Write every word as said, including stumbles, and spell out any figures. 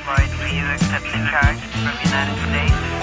Lloyd, will you accept the charge from United States?